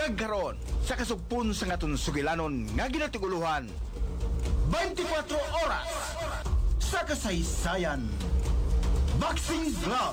Kagkaroon sa kasugpon sa ngaton sugilanon nga ginatiguluhan 24 oras sa kasaysayan. Boxing Glove